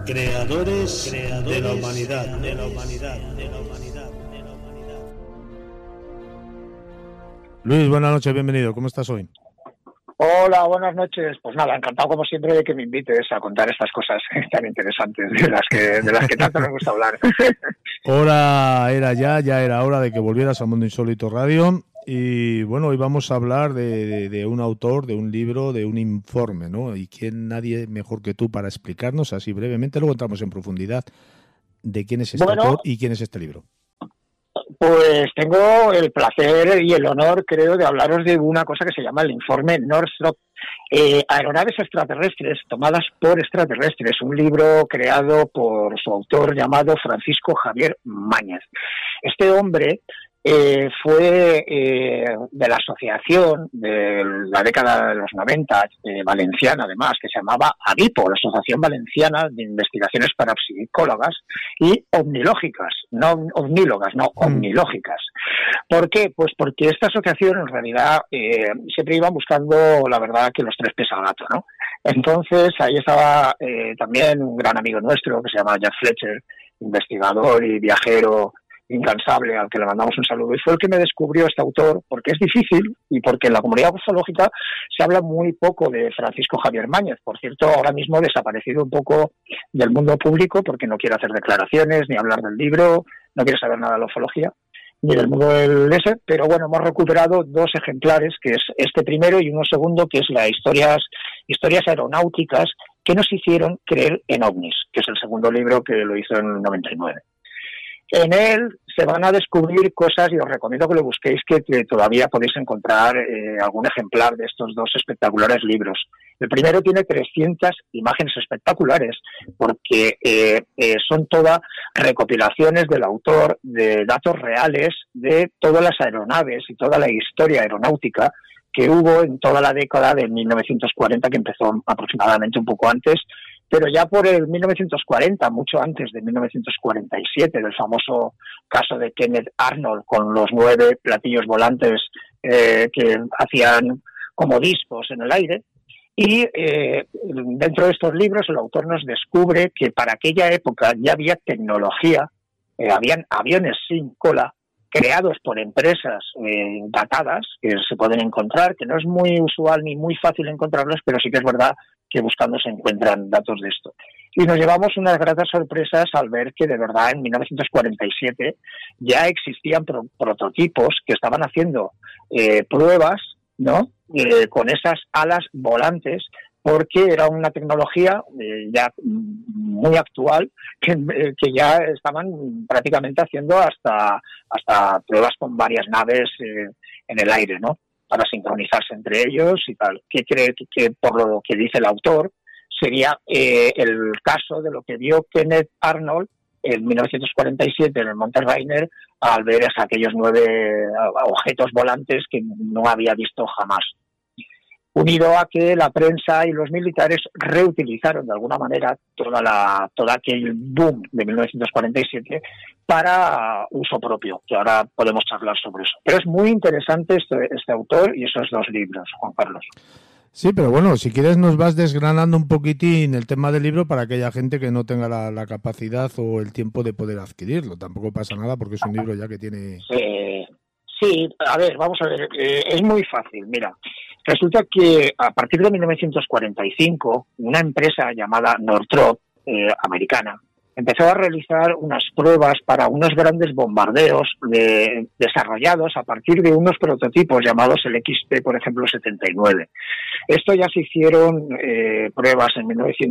Creadores de la humanidad. Luis, buenas noches, bienvenido. ¿Cómo estás hoy? Hola, buenas noches. Pues nada, encantado como siempre de que me invites a contar estas cosas tan interesantes de las que tanto nos gusta hablar. Ya era hora de que volvieras a Mundo Insólito Radio. Y bueno, hoy vamos a hablar de un autor, de un libro, de un informe, ¿no? Y quién nadie mejor que tú para explicarnos así brevemente, luego entramos en profundidad de quién es este autor y quién es este libro. Pues tengo el placer y el honor, creo, de hablaros de una cosa que se llama el informe Northrop. Aeronaves extraterrestres tomadas por extraterrestres, un libro creado por su autor llamado Francisco Javier Mañez. Este hombre fue de la asociación de la década de los 90, valenciana además, que se llamaba AVIPO, la Asociación Valenciana de Investigaciones Parapsicólogas y Omnilógicas, no omnílogas, no omnilógicas. ¿Por qué? Pues porque esta asociación en realidad siempre iba buscando, la verdad, que los tres pies al gato, ¿no? Entonces ahí estaba también un gran amigo nuestro que se llama Jack Fletcher, investigador y viajero incansable, al que le mandamos un saludo, y fue el que me descubrió este autor, porque es difícil y porque en la comunidad ufológica se habla muy poco de Francisco Javier Mañez. Por cierto, ahora mismo desaparecido un poco del mundo público porque no quiere hacer declaraciones ni hablar del libro, no quiere saber nada de la ufología ni del mundo del ese, pero bueno, hemos recuperado dos ejemplares, que es este primero y uno segundo, que es las historias aeronáuticas que nos hicieron creer en ovnis, que es el segundo libro, que lo hizo en el 99. En él se van a descubrir cosas y os recomiendo que lo busquéis, que todavía podéis encontrar algún ejemplar de estos dos espectaculares libros. El primero tiene 300 imágenes espectaculares porque son todas recopilaciones del autor de datos reales de todas las aeronaves y toda la historia aeronáutica que hubo en toda la década de 1940, que empezó aproximadamente un poco antes, pero ya por el 1940, mucho antes de 1947, del famoso caso de Kenneth Arnold con los 9 platillos volantes que hacían como discos en el aire. Y dentro de estos libros el autor nos descubre que para aquella época ya había tecnología, habían aviones sin cola, creados por empresas datadas, que se pueden encontrar, que no es muy usual ni muy fácil encontrarlos, pero sí que es verdad que buscando se encuentran datos de esto. Y nos llevamos unas gratas sorpresas al ver que de verdad en 1947 ya existían prototipos que estaban haciendo pruebas, ¿no? Con esas alas volantes, porque era una tecnología ya muy actual que ya estaban prácticamente haciendo hasta pruebas con varias naves en el aire, ¿no? Para sincronizarse entre ellos y tal. ¿Qué cree que por lo que dice el autor sería el caso de lo que vio Kenneth Arnold en 1947 en el Monte Rainier al ver aquellos 9 objetos volantes que no había visto jamás? Unido a que la prensa y los militares reutilizaron de alguna manera todo aquel boom de 1947 para uso propio, que ahora podemos charlar sobre eso. Pero es muy interesante este autor y esos dos libros, Juan Carlos. Sí, pero bueno, si quieres nos vas desgranando un poquitín el tema del libro para aquella gente que no tenga la capacidad o el tiempo de poder adquirirlo. Tampoco pasa nada porque es un libro ya que tiene... Sí, a ver, vamos a ver, es muy fácil, mira. Resulta que a partir de 1945, una empresa llamada Northrop, americana, empezó a realizar unas pruebas para unos grandes bombardeos desarrollados a partir de unos prototipos llamados el XP, por ejemplo, 79. Esto ya se hicieron pruebas en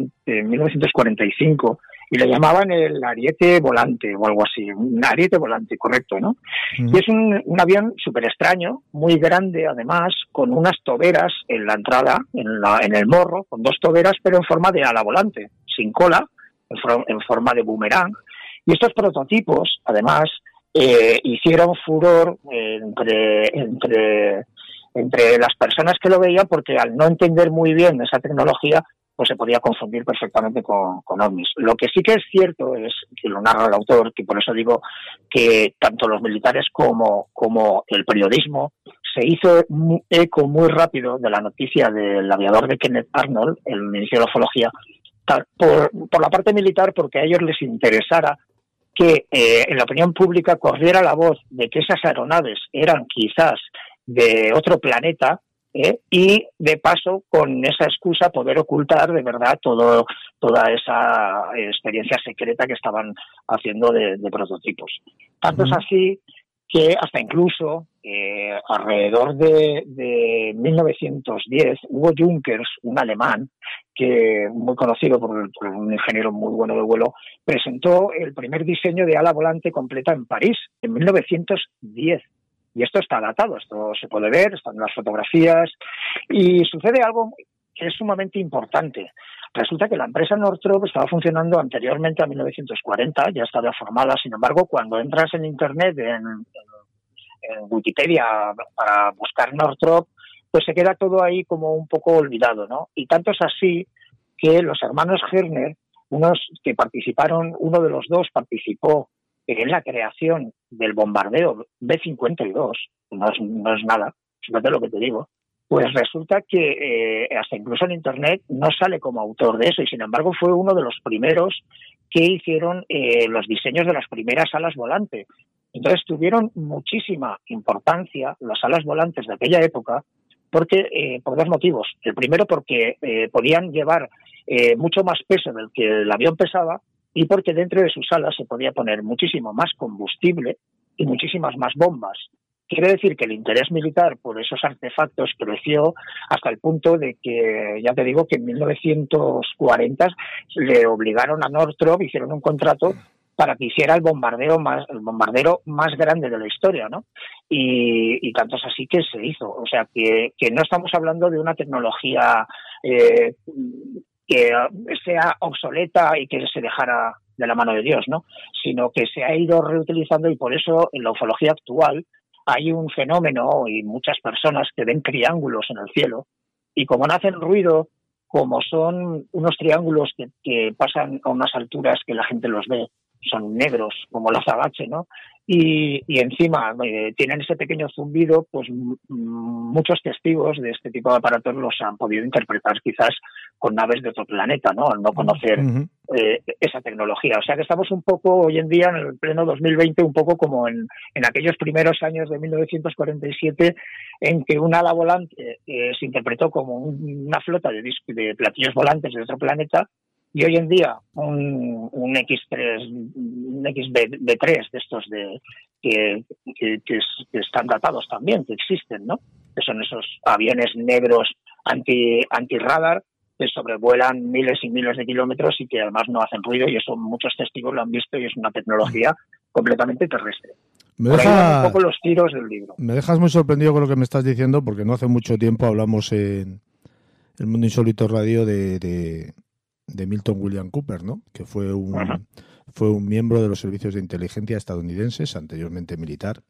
1945 y le llamaban el Ariete volante o algo así, un Ariete volante, correcto, ¿no? Y es un avión súper extraño, muy grande además, con unas toberas en la entrada, en el morro, con 2 toberas, pero en forma de ala volante, sin cola, en forma de boomerang. Y estos prototipos, además, hicieron furor entre las personas que lo veían, porque al no entender muy bien esa tecnología, pues se podía confundir perfectamente con ovnis. Lo que sí que es cierto es, que lo narra el autor, que por eso digo que tanto los militares como el periodismo se hizo eco muy rápido de la noticia del aviador de Kenneth Arnold, el Ministerio de Ufología, por la parte militar, porque a ellos les interesara que en la opinión pública corriera la voz de que esas aeronaves eran quizás de otro planeta, y de paso, con esa excusa, poder ocultar de verdad toda esa experiencia secreta que estaban haciendo de prototipos. Tanto es así que hasta incluso alrededor de 1910, Hugo Junkers, un alemán, que muy conocido por un ingeniero muy bueno de vuelo, presentó el primer diseño de ala volante completa en París, en 1910. Y esto está datado, esto se puede ver, están las fotografías, y sucede algo que es sumamente importante. Resulta que la empresa Northrop estaba funcionando anteriormente a 1940, ya estaba formada. Sin embargo, cuando entras en Internet, en Wikipedia, para buscar Northrop, pues se queda todo ahí como un poco olvidado, ¿no? Y tanto es así que los hermanos Herner, uno de los dos participó en la creación del bombardero B-52, no es nada, fíjate lo que te digo, pues resulta que hasta incluso en Internet no sale como autor de eso, y sin embargo fue uno de los primeros que hicieron los diseños de las primeras alas volantes. Entonces tuvieron muchísima importancia las alas volantes de aquella época, porque por dos motivos. El primero, porque podían llevar mucho más peso del que el avión pesaba, y porque dentro de sus alas se podía poner muchísimo más combustible y muchísimas más bombas. Quiere decir que el interés militar por esos artefactos creció hasta el punto de que, ya te digo, que en 1940 le obligaron a Northrop, hicieron un contrato para que hiciera el bombardero más grande de la historia, ¿no? Y tanto es así que se hizo. O sea, que no estamos hablando de una tecnología que sea obsoleta y que se dejara de la mano de Dios, ¿no? Sino que se ha ido reutilizando, y por eso en la ufología actual hay un fenómeno y muchas personas que ven triángulos en el cielo, y como no hacen ruido, como son unos triángulos que pasan a unas alturas que la gente los ve, son negros como el azabache, ¿no? Y encima tienen ese pequeño zumbido, pues muchos testigos de este tipo de aparatos los han podido interpretar quizás con naves de otro planeta, ¿no? Al no conocer esa tecnología. O sea que estamos un poco hoy en día, en el pleno 2020, un poco como en aquellos primeros años de 1947, en que un ala volante se interpretó como una flota de platillos volantes de otro planeta. Y hoy en día un X3, un XB3 de estos que están datados también, que existen, ¿no? Que son esos aviones negros anti-radar que sobrevuelan miles y miles de kilómetros y que además no hacen ruido, y eso muchos testigos lo han visto, y es una tecnología completamente terrestre. Por ahí van un poco los tiros del libro. Me dejas muy sorprendido con lo que me estás diciendo, porque no hace mucho tiempo hablamos en El Mundo Insólito Radio de Milton William Cooper, ¿no? Que fue un miembro de los servicios de inteligencia estadounidenses, anteriormente militar.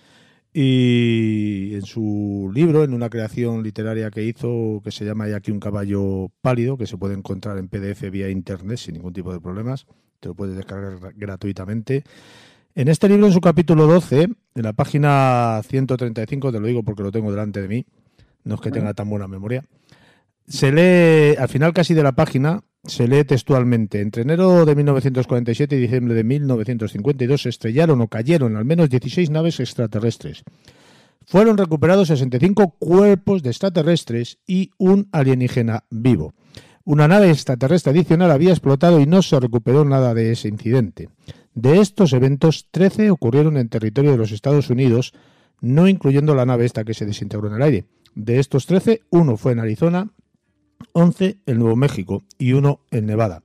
Y en su libro, en una creación literaria que hizo, que se llama Hay aquí un caballo pálido, que se puede encontrar en PDF vía internet sin ningún tipo de problemas, te lo puedes descargar gratuitamente. En este libro, en su capítulo 12, en la página 135, te lo digo porque lo tengo delante de mí, no es que tenga tan buena memoria, se lee, al final casi de la página, se lee textualmente: entre enero de 1947 y diciembre de 1952 se estrellaron o cayeron al menos 16 naves extraterrestres. Fueron recuperados 65 cuerpos de extraterrestres y un alienígena vivo. Una nave extraterrestre adicional había explotado y no se recuperó nada de ese incidente. De estos eventos, 13 ocurrieron en territorio de los Estados Unidos, no incluyendo la nave esta que se desintegró en el aire. De estos 13, uno fue en Arizona, 11 en Nuevo México y uno en Nevada.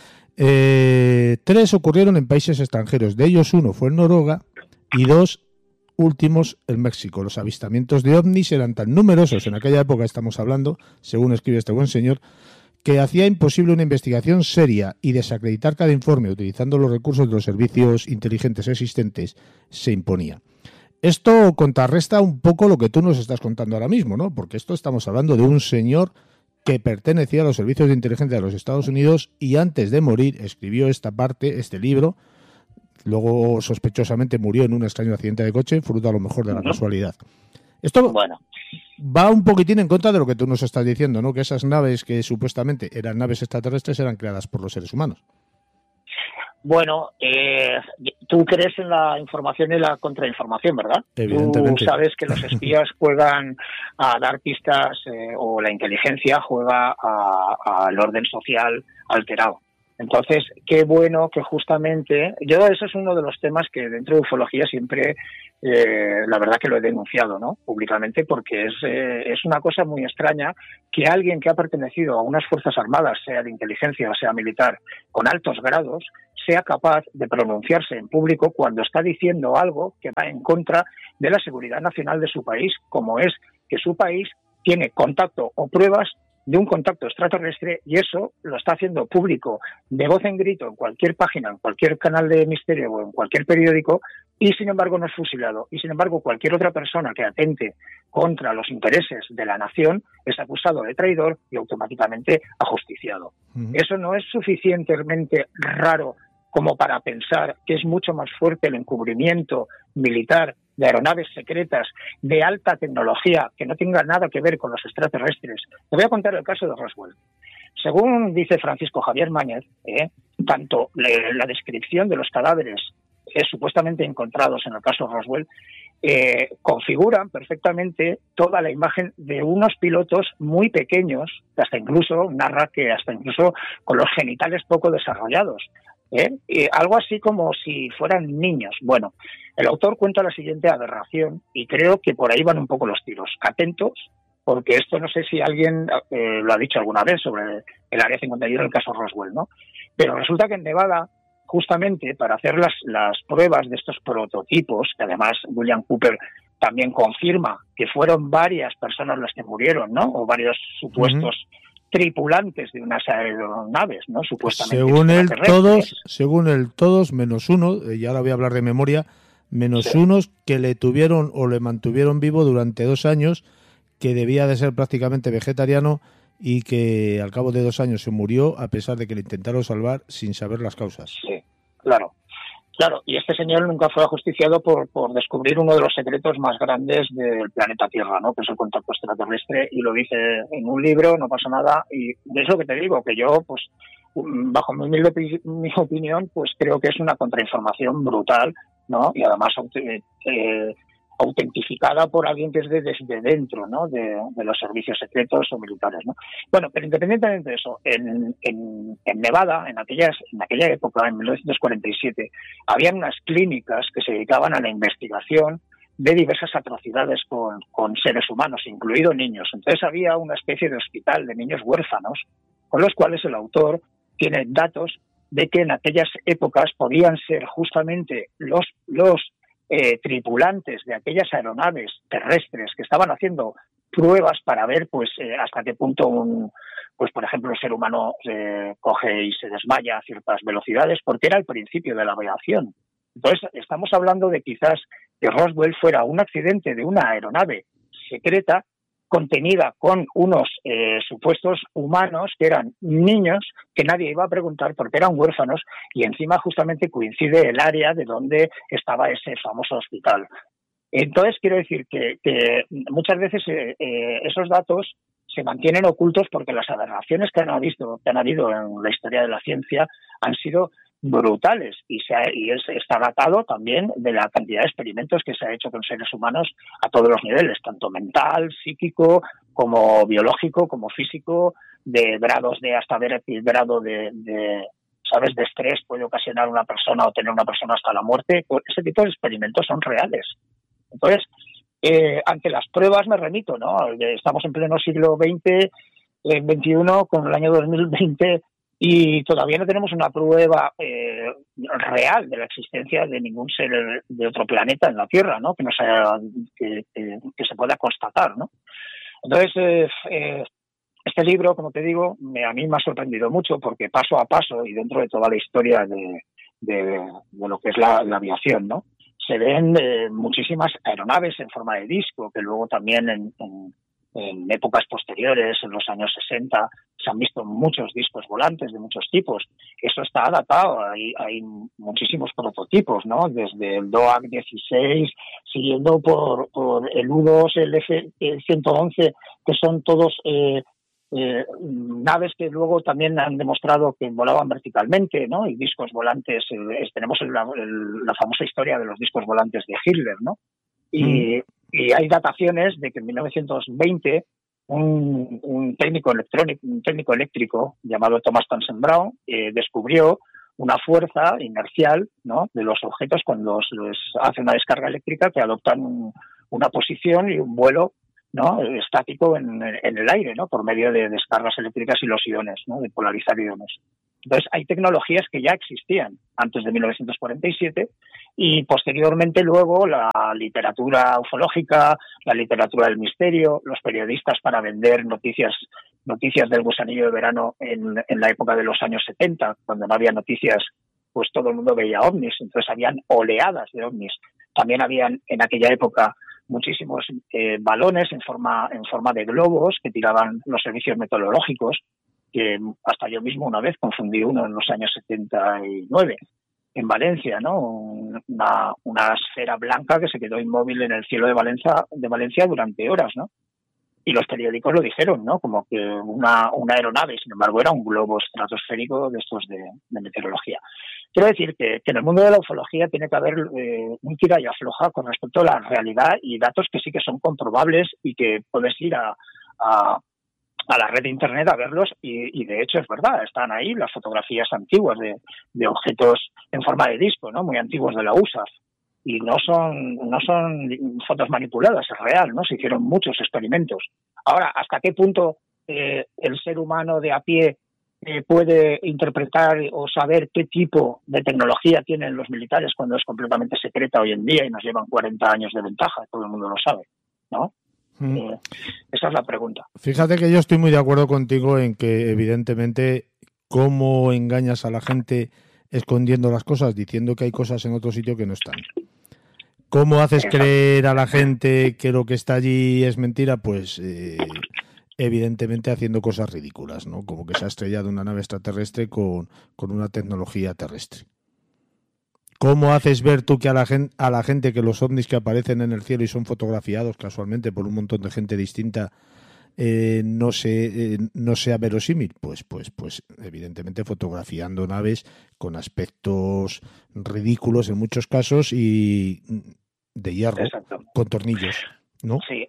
3 ocurrieron en países extranjeros, de ellos uno fue en Noruega y 2 últimos en México. Los avistamientos de ovnis eran tan numerosos en aquella época, estamos hablando, según escribe este buen señor, que hacía imposible una investigación seria, y desacreditar cada informe utilizando los recursos de los servicios inteligentes existentes se imponía. Esto contrarresta un poco lo que tú nos estás contando ahora mismo, ¿no? Porque esto estamos hablando de un señor que pertenecía a los servicios de inteligencia de los Estados Unidos, y antes de morir escribió este libro. Luego sospechosamente murió en un extraño accidente de coche, fruto a lo mejor de la casualidad. Esto Bueno, va un poquitín en contra de lo que tú nos estás diciendo, ¿no? Que esas naves que supuestamente eran naves extraterrestres eran creadas por los seres humanos. bueno, tú crees en la información y la contrainformación, ¿verdad? Tú Evidentemente. sabes que los espías juegan a dar pistas o la inteligencia juega al orden social alterado. Entonces, qué bueno que justamente, yo eso es uno de los temas que dentro de ufología siempre, la verdad que lo he denunciado, ¿no? Públicamente, porque es una cosa muy extraña que alguien que ha pertenecido a unas fuerzas armadas, sea de inteligencia o sea militar, con altos grados, sea capaz de pronunciarse en público cuando está diciendo algo que va en contra de la seguridad nacional de su país, como es que su país tiene contacto o pruebas de un contacto extraterrestre, y eso lo está haciendo público de voz en grito en cualquier página, en cualquier canal de misterio o en cualquier periódico, y sin embargo no es fusilado. Y sin embargo cualquier otra persona que atente contra los intereses de la nación es acusado de traidor y automáticamente ajusticiado. Eso no es suficientemente raro como para pensar que es mucho más fuerte el encubrimiento militar de aeronaves secretas de alta tecnología que no tenga nada que ver con los extraterrestres. Te voy a contar el caso de Roswell. Según dice Francisco Javier Máñez, tanto la descripción de los cadáveres supuestamente encontrados en el caso Roswell configuran perfectamente toda la imagen de unos pilotos muy pequeños, que hasta incluso narra que hasta incluso con los genitales poco desarrollados. Algo así como si fueran niños. Bueno, el autor cuenta la siguiente aberración y creo que por ahí van un poco los tiros. Atentos, porque esto no sé si alguien lo ha dicho alguna vez sobre el Área 51 en el caso Roswell, ¿no? Pero resulta que en Nevada, justamente para hacer las pruebas de estos prototipos, que además William Cooper también confirma que fueron varias personas las que murieron, ¿no? O varios supuestos tripulantes de unas aeronaves, ¿no? Supuestamente según él todos menos uno, y ahora voy a hablar de memoria, menos unos que le tuvieron o le mantuvieron vivo durante 2 años, que debía de ser prácticamente vegetariano y que al cabo de 2 años se murió a pesar de que le intentaron salvar sin saber las causas. Sí, claro. Claro, y este señor nunca fue ajusticiado por descubrir uno de los secretos más grandes del planeta Tierra, ¿no? Que es el contacto extraterrestre, y lo dice en un libro, no pasa nada, y de eso que te digo, que yo, pues, bajo mi opinión, pues creo que es una contrainformación brutal, ¿no? Y además autentificada por alguien que es desde dentro, ¿no? De los servicios secretos o militares, ¿no? Bueno, pero independientemente de eso, en Nevada, en aquella época, en 1947, habían unas clínicas que se dedicaban a la investigación de diversas atrocidades con seres humanos, incluidos niños. Entonces había una especie de hospital de niños huérfanos, con los cuales el autor tiene datos de que en aquellas épocas podían ser justamente los tripulantes de aquellas aeronaves terrestres que estaban haciendo pruebas para ver pues hasta qué punto pues por ejemplo el ser humano coge y se desmaya a ciertas velocidades, porque era el principio de la aviación. Entonces estamos hablando de quizás que Roswell fuera un accidente de una aeronave secreta contenida con unos supuestos humanos que eran niños que nadie iba a preguntar porque eran huérfanos, y encima justamente coincide el área de donde estaba ese famoso hospital. Entonces quiero decir que muchas veces esos datos se mantienen ocultos porque las aberraciones que han habido en la historia de la ciencia han sido brutales, y está datado también de la cantidad de experimentos que se ha hecho con seres humanos a todos los niveles, tanto mental, psíquico, como biológico, como físico, de grados de hasta ver el grado de ¿sabes?, de estrés puede ocasionar una persona o tener una persona hasta la muerte. Ese tipo de experimentos son reales. Entonces, ante las pruebas me remito, ¿no? Estamos en pleno siglo XX, XXI, con el año 2020, y todavía no tenemos una prueba real de la existencia de ningún ser de otro planeta en la Tierra, ¿no? Que no sea que se pueda constatar, ¿no? Entonces, este libro, como te digo, a mí me ha sorprendido mucho, porque paso a paso y dentro de toda la historia de lo que es la aviación, ¿no?, se ven muchísimas aeronaves en forma de disco, que luego también en épocas posteriores, en los años 60, se han visto muchos discos volantes de muchos tipos. Eso está datado, hay muchísimos prototipos, ¿no? Desde el DOAC 16, siguiendo por el U2, el F-111, que son todos naves que luego también han demostrado que volaban verticalmente, ¿no? Y discos volantes, tenemos la famosa historia de los discos volantes de Hitler, ¿no? Y hay dataciones de que en 1920 un técnico eléctrico llamado Thomas Townsend Brown descubrió una fuerza inercial, ¿no?, de los objetos cuando les hace una descarga eléctrica, que adoptan una posición y un vuelo, ¿no?, estático en el aire, ¿no?, por medio de descargas eléctricas y los iones, ¿no?, de polarizar iones. Entonces, hay tecnologías que ya existían antes de 1947 y posteriormente luego la literatura ufológica, la literatura del misterio, los periodistas para vender noticias del gusanillo de verano en la época de los años 70, cuando no había noticias, pues todo el mundo veía ovnis, entonces habían oleadas de ovnis. También habían en aquella época muchísimos balones en forma de globos que tiraban los servicios meteorológicos, que hasta yo mismo una vez confundí uno en los años 79 en Valencia, ¿no? Una esfera blanca que se quedó inmóvil en el cielo de Valencia durante horas, ¿no? Y los periódicos lo dijeron, ¿no?, como que una aeronave, sin embargo era un globo estratosférico de estos de meteorología. Quiero decir que en el mundo de la ufología tiene que haber un tira y afloja con respecto a la realidad y datos que sí que son comprobables y que puedes ir a la red de internet a verlos y de hecho es verdad, están ahí las fotografías antiguas de objetos en forma de disco, ¿no?, muy antiguos de la USAF, y no son fotos manipuladas, es real, ¿no? Se hicieron muchos experimentos. Ahora, ¿hasta qué punto el ser humano de a pie puede interpretar o saber qué tipo de tecnología tienen los militares cuando es completamente secreta hoy en día y nos llevan 40 años de ventaja? Todo el mundo lo sabe, ¿no? Esa es la pregunta. Fíjate que yo estoy muy de acuerdo contigo en que, evidentemente, cómo engañas a la gente escondiendo las cosas, diciendo que hay cosas en otro sitio que no están. ¿Cómo haces creer a la gente que lo que está allí es mentira? Pues evidentemente haciendo cosas ridículas, ¿no? Como que se ha estrellado una nave extraterrestre con una tecnología terrestre. ¿Cómo haces ver tú que a la gente que los ovnis que aparecen en el cielo y son fotografiados casualmente por un montón de gente distinta no sea verosímil? Pues evidentemente fotografiando naves con aspectos ridículos en muchos casos y de hierro. Exacto. Con tornillos, ¿no? Sí,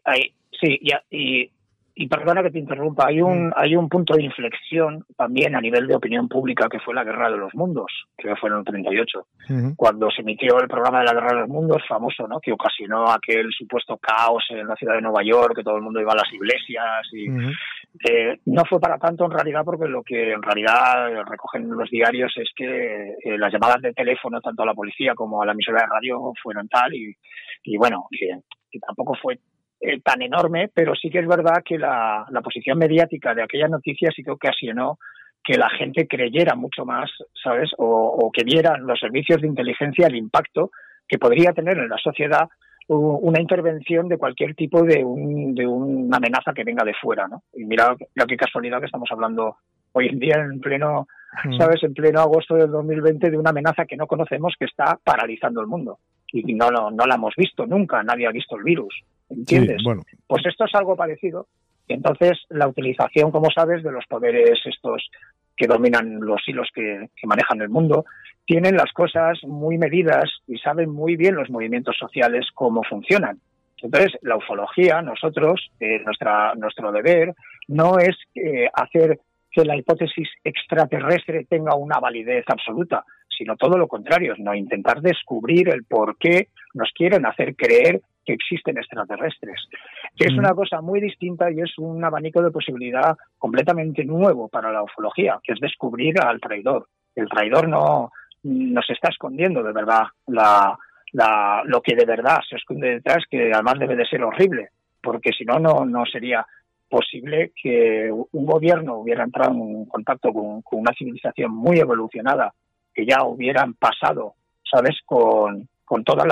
y perdona que te interrumpa, hay un punto de inflexión también a nivel de opinión pública, que fue la Guerra de los Mundos, que fue en el 38, cuando se emitió el programa de la Guerra de los Mundos, famoso, ¿no?, que ocasionó aquel supuesto caos en la ciudad de Nueva York, que todo el mundo iba a las iglesias y no fue para tanto en realidad, porque lo que en realidad recogen los diarios es que las llamadas de teléfono tanto a la policía como a la emisora de radio fueron tal y bueno, que tampoco fue tan enorme, pero sí que es verdad que la posición mediática de aquella noticia sí que ocasionó que la gente creyera mucho más, ¿sabes? O que vieran los servicios de inteligencia el impacto que podría tener en la sociedad una intervención de cualquier tipo de una amenaza que venga de fuera, ¿no? Y mira qué casualidad que estamos hablando hoy en día en pleno, ¿sabes?, en pleno agosto del 2020 de una amenaza que no conocemos, que está paralizando el mundo. Y no la hemos visto nunca, nadie ha visto el virus, ¿entiendes? Sí, bueno. Pues esto es algo parecido. Y entonces la utilización, como sabes, de los poderes estos que dominan los hilos que manejan el mundo, tienen las cosas muy medidas y saben muy bien los movimientos sociales cómo funcionan. Entonces, la ufología, nosotros, nuestro deber no es hacer que la hipótesis extraterrestre tenga una validez absoluta, sino todo lo contrario, no intentar descubrir el por qué nos quieren hacer creer que existen extraterrestres, que es una cosa muy distinta y es un abanico de posibilidad completamente nuevo para la ufología, que es descubrir al traidor. El traidor no se está escondiendo de verdad lo que de verdad se esconde detrás, que además debe de ser horrible, porque si no sería posible que un gobierno hubiera entrado en contacto con una civilización muy evolucionada, que ya hubieran pasado, ¿sabes?, con con todas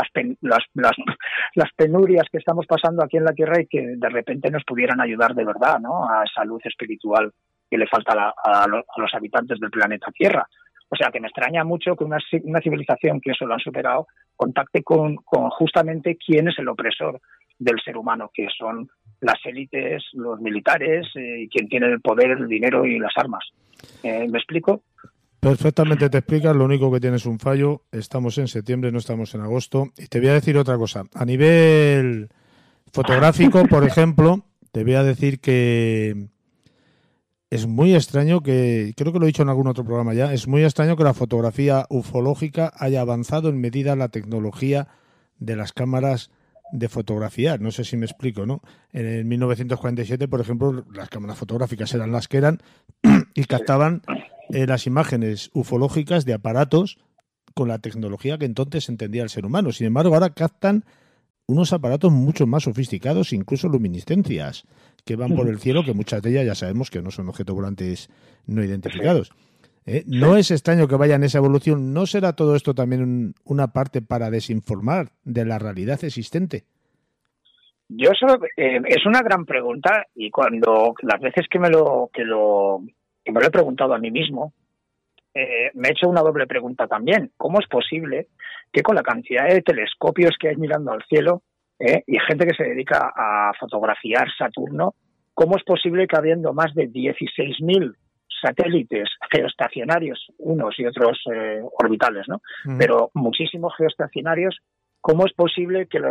las penurias que estamos pasando aquí en la Tierra y que de repente nos pudieran ayudar de verdad, ¿no? A esa luz espiritual que le falta a los habitantes del planeta Tierra. O sea, que me extraña mucho que una civilización que eso lo han superado contacte con justamente quién es el opresor del ser humano, que son las élites, los militares, y quien tiene el poder, el dinero y las armas. ¿Me explico? Perfectamente te explicas, lo único que tienes un fallo, estamos en septiembre, no estamos en agosto. Y te voy a decir otra cosa, a nivel fotográfico, por ejemplo, te voy a decir que es muy extraño que, creo que lo he dicho en algún otro programa ya, es muy extraño que la fotografía ufológica haya avanzado en medida la tecnología de las cámaras de fotografiar, no sé si me explico, ¿no? En el 1947, por ejemplo, las cámaras fotográficas eran las que eran y captaban las imágenes ufológicas de aparatos con la tecnología que entonces entendía el ser humano. Sin embargo, ahora captan unos aparatos mucho más sofisticados, incluso luminiscencias, que van por el cielo, que muchas de ellas ya sabemos que no son objetos volantes no identificados. No es extraño que vaya en esa evolución. ¿No será todo esto también una parte para desinformar de la realidad existente? Yo es una gran pregunta, y cuando las veces que me lo he preguntado a mí mismo, me he hecho una doble pregunta también. ¿Cómo es posible que con la cantidad de telescopios que hay mirando al cielo y gente que se dedica a fotografiar Saturno, cómo es posible que habiendo más de 16.000 satélites geoestacionarios, unos y otros orbitales, ¿no? Pero muchísimos geoestacionarios, ¿cómo es posible que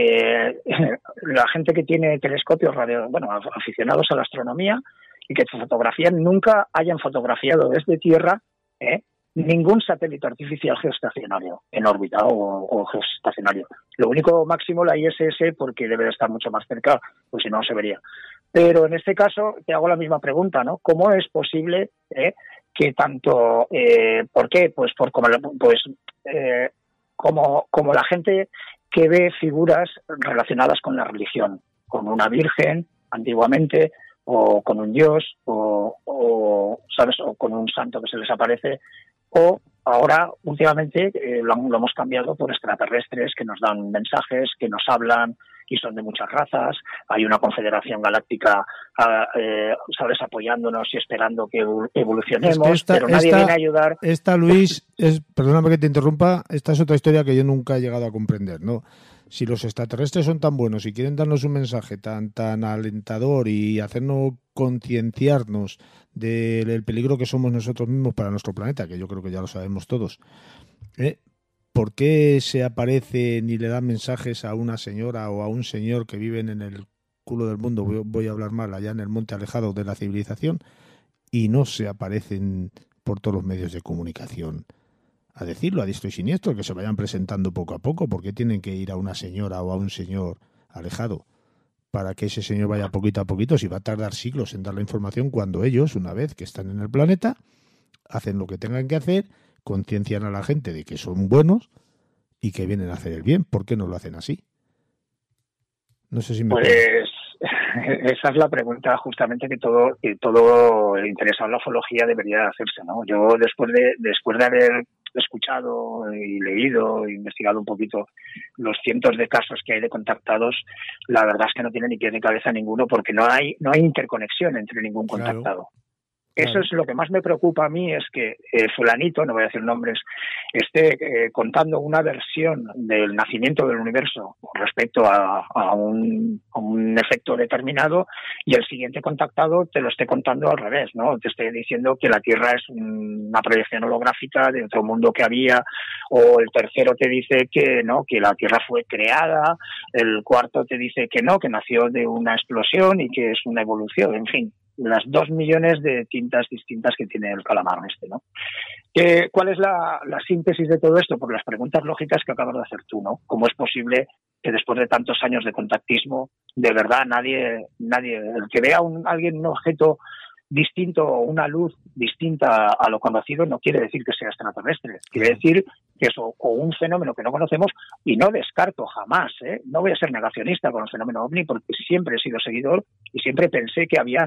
la gente que tiene telescopios aficionados a la astronomía y que fotografían nunca hayan fotografiado desde Tierra ningún satélite artificial geoestacionario en órbita o geoestacionario? Lo único máximo la ISS, porque debe de estar mucho más cerca, pues si no se vería. Pero en este caso te hago la misma pregunta, ¿no? ¿Cómo es posible que tanto, ¿por qué? Pues como la gente que ve figuras relacionadas con la religión, como una virgen antiguamente, o con un dios, o ¿sabes? O con un santo que se les aparece, o ahora últimamente lo hemos cambiado por extraterrestres que nos dan mensajes, que nos hablan y son de muchas razas. Hay una confederación galáctica, ¿sabes?, apoyándonos y esperando que evolucionemos, pero nadie viene a ayudar. Luis, perdóname que te interrumpa, esta es otra historia que yo nunca he llegado a comprender, ¿no? Si los extraterrestres son tan buenos y quieren darnos un mensaje tan alentador y hacernos concienciarnos del peligro que somos nosotros mismos para nuestro planeta, que yo creo que ya lo sabemos todos, ¿por qué se aparecen y le dan mensajes a una señora o a un señor que viven en el culo del mundo, voy a hablar mal, allá en el monte alejado de la civilización, y no se aparecen por todos los medios de comunicación a decirlo a diestro y siniestro, que se vayan presentando poco a poco? ¿Por qué tienen que ir a una señora o a un señor alejado para que ese señor vaya poquito a poquito, si va a tardar siglos en dar la información, cuando ellos, una vez que están en el planeta, hacen lo que tengan que hacer, conciencian a la gente de que son buenos y que vienen a hacer el bien? ¿Por qué no lo hacen así? No sé si me... Pues esa es la pregunta justamente que todo el interesado en la ufología debería hacerse, ¿no? Yo después de haber escuchado y leído e investigado un poquito los cientos de casos que hay de contactados, la verdad es que no tiene ni pie ni cabeza ninguno, porque no hay interconexión entre ningún contactado. Claro. Eso es lo que más me preocupa a mí, es que fulanito, no voy a decir nombres, esté contando una versión del nacimiento del universo respecto a un efecto determinado, y el siguiente contactado te lo esté contando al revés, ¿no? Te esté diciendo que la Tierra es una proyección holográfica de otro mundo que había, o el tercero te dice que no, que la Tierra fue creada, el cuarto te dice que no, que nació de una explosión y que es una evolución, en fin. Las 2 millones de tintas distintas que tiene el calamar ¿no? ¿Cuál es la síntesis de todo esto? Por las preguntas lógicas que acabas de hacer tú, ¿no? ¿Cómo es posible que después de tantos años de contactismo, de verdad nadie el que vea alguien un objeto distinto o una luz distinta a lo conocido no quiere decir que sea extraterrestre? Quiere decir que es o un fenómeno que no conocemos, y no descarto jamás, no voy a ser negacionista con el fenómeno OVNI, porque siempre he sido seguidor y siempre pensé que había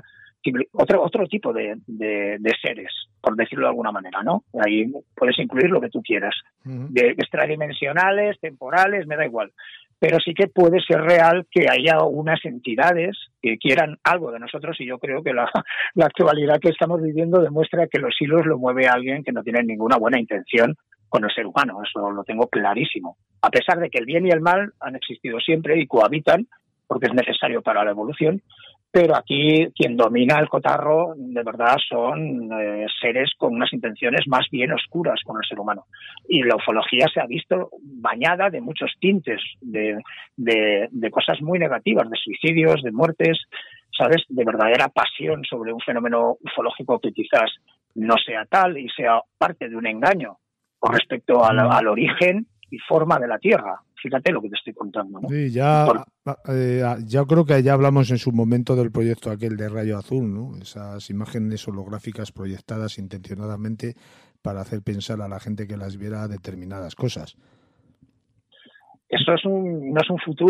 otro tipo de seres, por decirlo de alguna manera, ¿no? Ahí puedes incluir lo que tú quieras, de extradimensionales, temporales, me da igual. Pero sí que puede ser real que haya unas entidades que quieran algo de nosotros, y yo creo que la actualidad que estamos viviendo demuestra que los hilos lo mueve alguien que no tiene ninguna buena intención con el ser humano. Eso lo tengo clarísimo. A pesar de que el bien y el mal han existido siempre y cohabitan, porque es necesario para la evolución, pero aquí quien domina el cotarro de verdad son seres con unas intenciones más bien oscuras con el ser humano. Y la ufología se ha visto bañada de muchos tintes, de cosas muy negativas, de suicidios, de muertes, ¿sabes? De verdadera pasión sobre un fenómeno ufológico que quizás no sea tal y sea parte de un engaño con respecto al origen y forma de la Tierra. Fíjate lo que te estoy contando, ¿no? Sí, ya creo que ya hablamos en su momento del proyecto aquel de Rayo Azul, ¿no? Esas imágenes holográficas proyectadas intencionadamente para hacer pensar a la gente que las viera determinadas cosas. Eso no es un futuro